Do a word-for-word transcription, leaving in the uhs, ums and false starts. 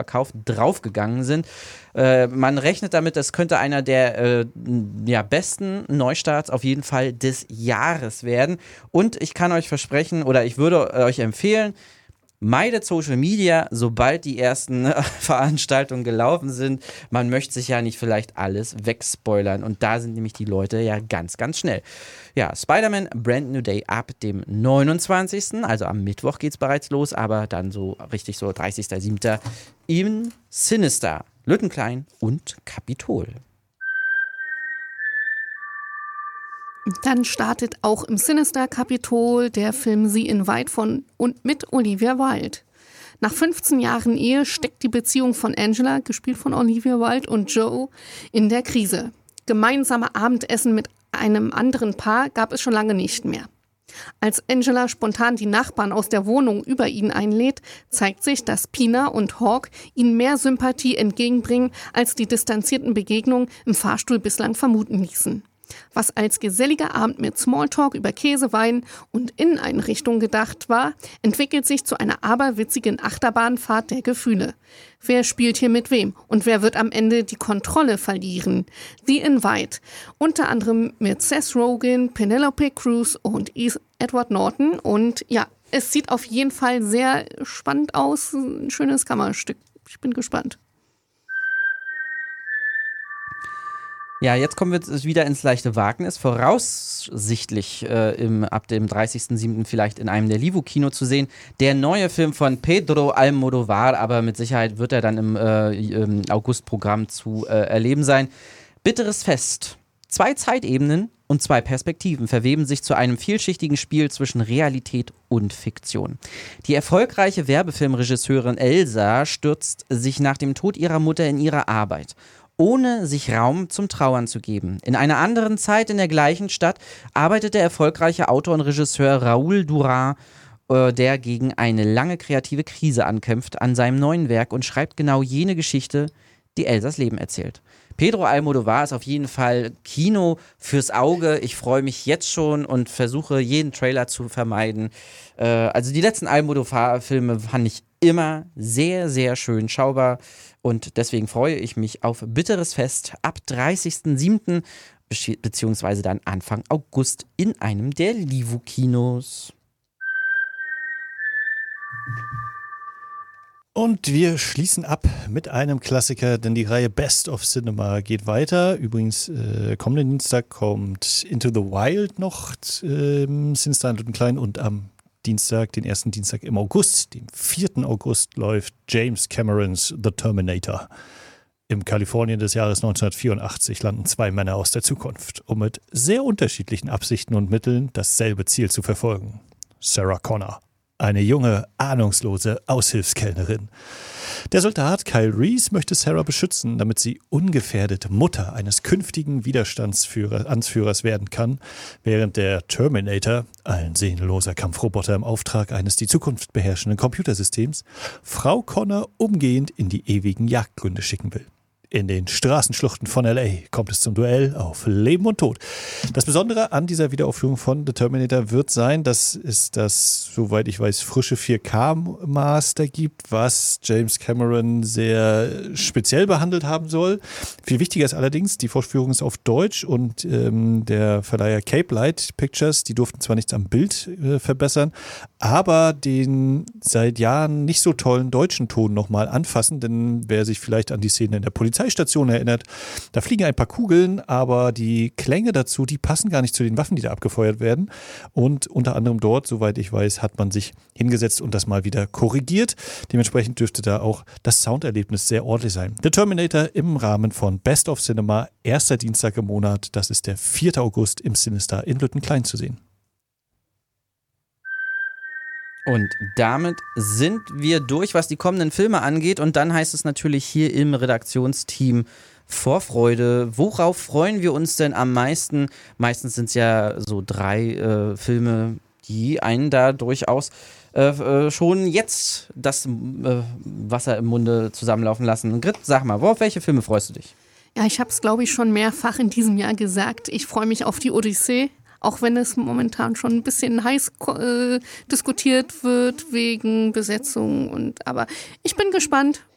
Verkauf draufgegangen sind. Äh, man rechnet damit, das könnte einer der äh, ja, besten Neustarts auf jeden Fall des Jahres werden. Und ich kann euch versprechen, oder ich würde euch empfehlen, meidet Social Media, sobald die ersten äh, Veranstaltungen gelaufen sind. Man möchte sich ja nicht vielleicht alles wegspoilern. Und da sind nämlich die Leute ja ganz, ganz schnell. Ja, Spider-Man Brand New Day ab dem neunundzwanzigsten Also am Mittwoch geht's bereits los, aber dann so richtig so dreißigster siebter im Sinister, Lüttenklein und Kapitol. Dann startet auch im Sinister Kapitol der Film Sie in White von und mit Olivia Wilde. Nach fünfzehn Jahren Ehe steckt die Beziehung von Angela, gespielt von Olivia Wilde, und Joe in der Krise. Gemeinsame Abendessen mit einem anderen Paar gab es schon lange nicht mehr. Als Angela spontan die Nachbarn aus der Wohnung über ihn einlädt, zeigt sich, dass Pina und Hawk ihnen mehr Sympathie entgegenbringen, als die distanzierten Begegnungen im Fahrstuhl bislang vermuten ließen. Was als geselliger Abend mit Smalltalk über Käse, Wein und Inneneinrichtung gedacht war, entwickelt sich zu einer aberwitzigen Achterbahnfahrt der Gefühle. Wer spielt hier mit wem und wer wird am Ende die Kontrolle verlieren? The Invite, unter anderem mit Seth Rogen, Penelope Cruz und Edward Norton. Und ja, es sieht auf jeden Fall sehr spannend aus. Ein schönes Kammerstück. Ich bin gespannt. Ja, jetzt kommen wir wieder ins leichte Wagnis. Voraussichtlich äh, im, ab dem dreißigsten siebten vielleicht in einem der Livo-Kino zu sehen. Der neue Film von Pedro Almodóvar, aber mit Sicherheit wird er dann im, äh, im August-Programm zu äh, erleben sein. Bitteres Fest. Zwei Zeitebenen und zwei Perspektiven verweben sich zu einem vielschichtigen Spiel zwischen Realität und Fiktion. Die erfolgreiche Werbefilmregisseurin Elsa stürzt sich nach dem Tod ihrer Mutter in ihre Arbeit, ohne sich Raum zum Trauern zu geben. In einer anderen Zeit in der gleichen Stadt arbeitet der erfolgreiche Autor und Regisseur Raúl Durán, äh, der gegen eine lange kreative Krise ankämpft, an seinem neuen Werk und schreibt genau jene Geschichte, die Elsas Leben erzählt. Pedro Almodóvar ist auf jeden Fall Kino fürs Auge. Ich freue mich jetzt schon und versuche, jeden Trailer zu vermeiden. Äh, also die letzten Almodóvar-Filme fand ich immer sehr, sehr schön schaubar. Und deswegen freue ich mich auf Bitteres Fest ab dreißigsten siebten beziehungsweise dann Anfang August in einem der Livo-Kinos. Und wir schließen ab mit einem Klassiker, denn die Reihe Best of Cinema geht weiter. Übrigens, äh, kommenden Dienstag kommt Into the Wild noch, äh, Sinister in Lüttenklein, und am Dienstag, den ersten Dienstag im August, dem vierten August, läuft James Camerons The Terminator. Im Kalifornien des Jahres neunzehnhundertvierundachtzig landen zwei Männer aus der Zukunft, um mit sehr unterschiedlichen Absichten und Mitteln dasselbe Ziel zu verfolgen. Sarah Connor, eine junge, ahnungslose Aushilfskellnerin. Der Soldat Kyle Reese möchte Sarah beschützen, damit sie ungefährdet Mutter eines künftigen Widerstandsanführers werden kann, während der Terminator, ein seelenloser Kampfroboter im Auftrag eines die Zukunft beherrschenden Computersystems, Frau Connor umgehend in die ewigen Jagdgründe schicken will. In den Straßenschluchten von L A kommt es zum Duell auf Leben und Tod. Das Besondere an dieser Wiederaufführung von The Terminator wird sein, dass es das, soweit ich weiß, frische vier K-Master gibt, was James Cameron sehr speziell behandelt haben soll. Viel wichtiger ist allerdings, die Vorführung ist auf Deutsch und ähm, der Verleiher Cape Light Pictures, die durften zwar nichts am Bild äh, verbessern, aber den seit Jahren nicht so tollen deutschen Ton nochmal anfassen, denn wer sich vielleicht an die Szene in der Polizei Station erinnert, da fliegen ein paar Kugeln, aber die Klänge dazu, die passen gar nicht zu den Waffen, die da abgefeuert werden. Und unter anderem dort, soweit ich weiß, hat man sich hingesetzt und das mal wieder korrigiert. Dementsprechend dürfte da auch das Sounderlebnis sehr ordentlich sein. The Terminator im Rahmen von Best of Cinema, erster Dienstag im Monat, das ist der vierte August im Sinister in Lüttenklein zu sehen. Und damit sind wir durch, was die kommenden Filme angeht. Und dann heißt es natürlich hier im Redaktionsteam Vorfreude. Worauf freuen wir uns denn am meisten? Meistens sind es ja so drei äh, Filme, die einen da durchaus äh, schon jetzt das äh, Wasser im Munde zusammenlaufen lassen. Grit, sag mal, worauf welche Filme freust du dich? Ja, ich habe es, glaube ich, schon mehrfach in diesem Jahr gesagt. Ich freue mich auf die Odyssee. Auch wenn es momentan schon ein bisschen heiß äh, diskutiert wird wegen Besetzung. Und, aber ich bin gespannt,